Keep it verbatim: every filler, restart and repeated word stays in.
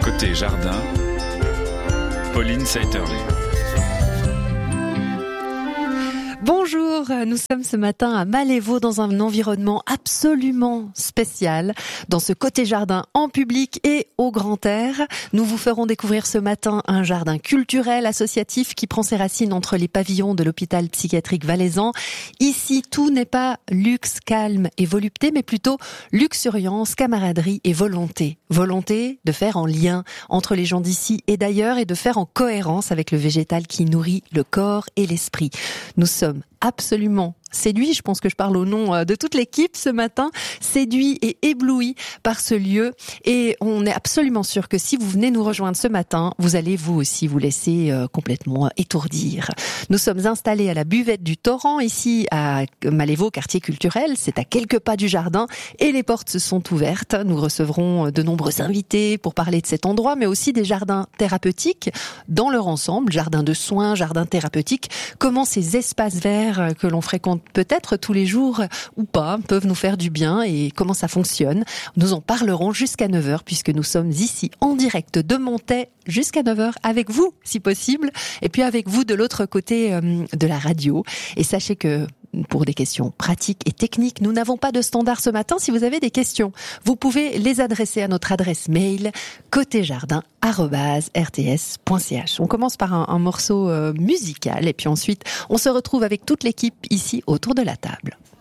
Côté jardin, Pauline Seiterle. Bonjour, nous sommes ce matin à Malévaux dans un environnement absolument spécial, dans ce côté jardin en public et au grand air. Nous vous ferons découvrir ce matin un jardin culturel associatif qui prend ses racines entre les pavillons de l'hôpital psychiatrique valaisan. Ici, tout n'est pas luxe, calme et volupté, mais plutôt luxuriance, camaraderie et volonté. Volonté de faire en lien entre les gens d'ici et d'ailleurs et de faire en cohérence avec le végétal qui nourrit le corps et l'esprit. Nous sommes absolument séduit, je pense que je parle au nom de toute l'équipe ce matin, séduit et ébloui par ce lieu, et on est absolument sûr que si vous venez nous rejoindre ce matin, vous allez vous aussi vous laisser euh, complètement étourdir. Nous sommes installés à la buvette du Torrent, ici à Malévaux, quartier culturel, c'est à quelques pas du jardin, et les portes se sont ouvertes. Nous recevrons de nombreux invités pour parler de cet endroit, mais aussi des jardins thérapeutiques dans leur ensemble, jardins de soins, jardins thérapeutiques, comment ces espaces verts que l'on fréquente peut-être tous les jours ou pas, peuvent nous faire du bien et comment ça fonctionne. Nous en parlerons jusqu'à neuf heures puisque nous sommes ici en direct de Montaix jusqu'à neuf heures avec vous si possible et puis avec vous de l'autre côté euh, de la radio. Et sachez que pour des questions pratiques et techniques, nous n'avons pas de standard ce matin. Si vous avez des questions, vous pouvez les adresser à notre adresse mail côté jardin arobase r t s point c h. On commence par un, un morceau euh, musical et puis ensuite on se retrouve avec toute l'équipe ici autour de la table.